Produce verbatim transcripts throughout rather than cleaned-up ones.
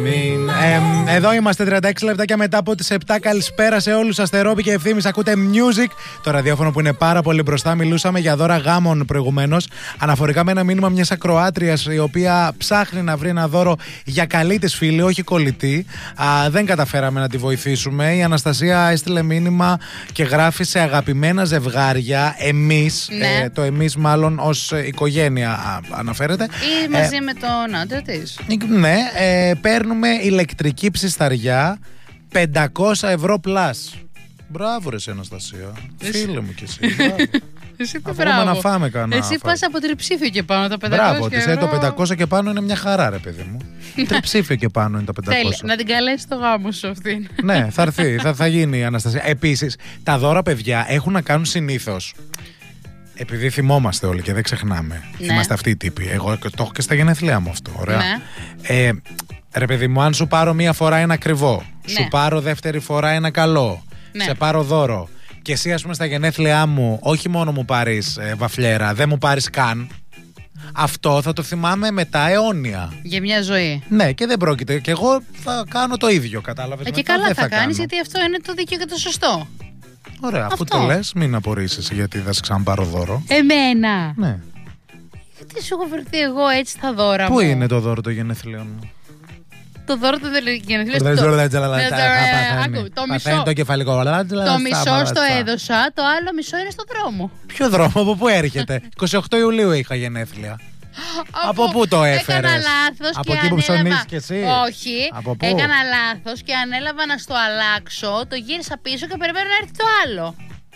Αμήν. Ε, εδώ είμαστε τριάντα έξι λεπτάκια μετά από τις επτά. Καλησπέρα σε όλους. Αστερόπη και Ευθύμης. Ακούτε Music, το ραδιόφωνο που είναι πάρα πολύ μπροστά. Μιλούσαμε για δώρα γάμων προηγουμένως. Αναφορικά με ένα μήνυμα μιας ακροάτριας η οποία ψάχνει να βρει ένα δώρο για καλή της φίλη, όχι κολλητή. Α, δεν καταφέραμε να τη βοηθήσουμε. Η Αναστασία έστειλε μήνυμα και γράφει σε αγαπημένα ζευγάρια. Εμείς, ναι. ε, το εμείς μάλλον ως οικογένεια α, αναφέρεται. Ή μαζί ε, με τον άντρα της. Ναι, ε, παίρνουμε ηλεκτρική ψισταριά πεντακόσια ευρώ πλάς. Μπράβο ρε σε Αναστασία. Φίλε μου κι εσύ. Εσύ τι μπράβο. Να φάμε κανένα. Εσύ πας από τριψήφιο και πάνω τα πεντακόσια. Μπράβο, της, ε, το πεντακόσια και πάνω είναι μια χαρά ρε παιδί μου. Τριψήφιο και πάνω είναι τα πεντακόσια. Θέλει να την καλέσει το γάμο σου αυτήν. Ναι, θα έρθει, θα, θα γίνει η Αναστασία. Επίσης, τα δώρα παιδιά έχουν να κάνουν συνήθως. Επειδή θυμόμαστε όλοι και δεν ξεχνάμε. Ναι. Είμαστε αυτοί οι τύποι. Εγώ το έχω και στα γενέθλιά μου αυτό. Ωραία. Ναι. Ε, ρε παιδί μου, αν σου πάρω μία φορά ένα ακριβό, ναι. σου πάρω δεύτερη φορά ένα καλό, ναι. σε πάρω δώρο, και εσύ ας πούμε στα γενέθλιά μου όχι μόνο μου πάρεις ε, βαφλιέρα, δεν μου πάρεις καν, αυτό θα το θυμάμαι μετά αιώνια. Για μια ζωή. Ναι, και δεν πρόκειται. Και εγώ θα κάνω το ίδιο, κατάλαβες. Ε, και καλά θα, θα κάνεις, γιατί αυτό είναι το δίκαιο και το σωστό. Ωραία, αφού το λες, μην απορρίσεις γιατί θα σε ξαναπάρω δώρο. Εμένα. Ναι. Γιατί σου έχω βρεθεί εγώ έτσι τα δώρα μου. Πού είναι το δώρο των γενεθλίων μου? Το δώρο των γενεθλίων μου. Το μισό. Το κεφαλικό. Το μισό στο έδωσα, το άλλο μισό είναι στον δρόμο. Ποιο δρόμο, από πού έρχεται? εικοστή ογδόη Ιουλίου είχα γενέθλια. Από, από πού το έφερες? Έκανα λάθος. Από εκεί που ψωνίζεις κι εσύ? Όχι. Έκανα λάθος και ανέλαβα να στο αλλάξω. Το γύρισα πίσω και περιμένω να έρθει το άλλο.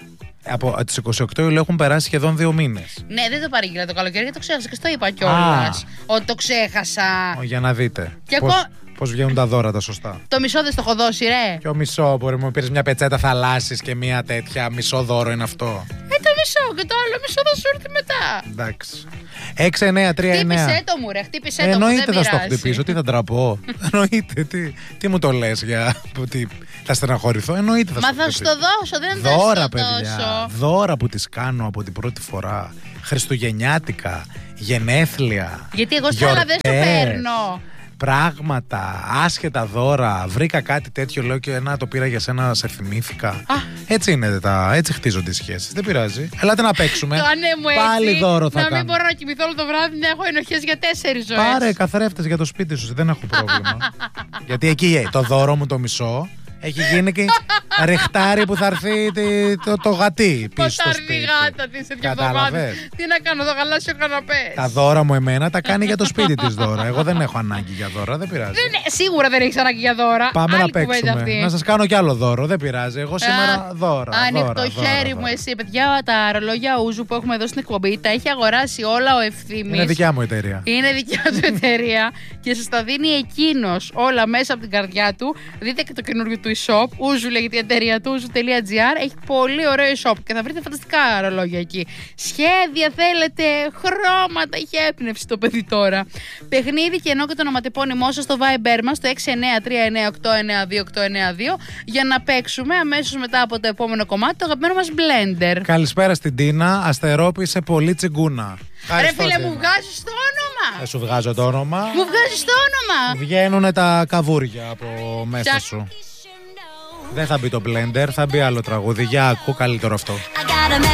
Από τις εικοστή ογδόη Ιουλίου έχουν περάσει σχεδόν δύο μήνες. Ναι, δεν το παρήγγειλα το καλοκαίρι και το ξέχασα και στο είπα κιόλας. Ότι το ξέχασα. Για να δείτε. Και πώς, εγώ... πώς βγαίνουν τα δώρα τα σωστά. Το μισό δεν στο έχω δώσει, ρε. Ποιο μισό? Μπορεί να μου πήρες μια πετσέτα θαλάσσης και μια τέτοια. Μισό δώρο είναι αυτό. Ε, το μισό και το άλλο μισό θα σου έρθει μετά. Εντάξει. έξι εννιά τρία εννιά. Χτύπησε το μου, ρε. Χτύπησε ε, το μου. Εννοείται θα στο χτυπήσω. Τι θα ντραπώ? Εννοείται. Τι, τι μου το λες για. Τι, θα στεναχωρηθώ? Εννοείται θα στο Μα θα σου το δώσω, δεν θα δώρα, σου το παιδιά, δώσω. Δώρα που τις κάνω από την πρώτη φορά. Χριστουγεννιάτικα, γενέθλια. Γιατί εγώ στα άλλα δεν σου παίρνω. Πράγματα, άσχετα δώρα. Βρήκα κάτι τέτοιο, λέω και ένα το πήρα για σένα, σε θυμήθηκα. Α. Έτσι είναι τα, έτσι χτίζονται οι σχέσεις. Δεν πειράζει. Ελάτε να παίξουμε. Το ανέ μου έτσι, πάλι δώρο θα να κάνω. μην μπορώ να κοιμηθώ όλο το βράδυ, να έχω ενοχές για τέσσερις ζωές. Πάρε καθρέφτες για το σπίτι σου, δεν έχω πρόβλημα. Γιατί εκεί το δώρο μου το μισό έχει γίνει και ρεχτάρι που θα έρθει το, το γατί πίσω στο σπίτι. Πώς θα έρθει η γάτα της σε δύο εβδομάδες? Τι να κάνω, το γαλάσιο καναπές. Τα δώρα μου εμένα τα κάνει για το σπίτι της δώρα. Εγώ δεν έχω ανάγκη για δώρα, δεν πειράζει. Δεν, σίγουρα δεν έχεις ανάγκη για δώρα. Πάμε άλλη να παίξουμε. Να σας κάνω κι άλλο δώρο, δεν πειράζει. Εγώ σήμερα Α, δώρα. Ανοιχτό χέρι μου εσύ, παιδιά, τα ρολόγια Ούζου που έχουμε εδώ στην εκπομπή τα έχει αγοράσει όλα ο Ευθύμης. Είναι δικιά μου εταιρεία. Είναι δικιά του εταιρεία και σας τα δίνει εκείνος όλα μέσα από την καρδιά του. Δείτε και το καινούργιο του e-shop. Ούζου λέγεται η εταιρεία του, ούζου τελεία τζι άρ. Έχει πολύ ωραίο e-shop και θα βρείτε φανταστικά ρολόγια εκεί. Σχέδια θέλετε, χρώματα, έχει έπνευση το παιδί τώρα. Παιχνίδι και ενώ και το ονοματεπώνυμό σας στο Viber μας, το έξι εννιά τρία εννιά οκτώ εννιά δύο οκτώ εννιά δύο, για να παίξουμε αμέσως μετά από το επόμενο κομμάτι το αγαπημένο μας Blender. Καλησπέρα στην Τίνα, Αστερόπη σε πολύ τσιγκούνα. Ρε φίλε, μου βγάζεις το όνομα. Δεν σου βγάζω το όνομα. Μου βγάζεις το όνομα. Βγαίνουνε τα καβούρια από μέσα Κα... σου. Δεν θα μπει το Blender, θα μπει άλλο τραγούδι. Για ακού καλύτερο αυτό.